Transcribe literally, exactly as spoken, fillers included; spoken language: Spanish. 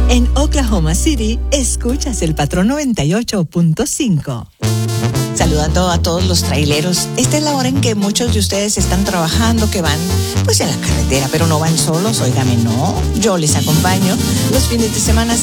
En Oklahoma City, escuchas el Patrón noventa y ocho punto cinco. Saludando a todos los traileros. Esta es la hora en que muchos de ustedes están trabajando, que van pues en la carretera, pero no van solos, óigame, no. Yo les acompaño los fines de semana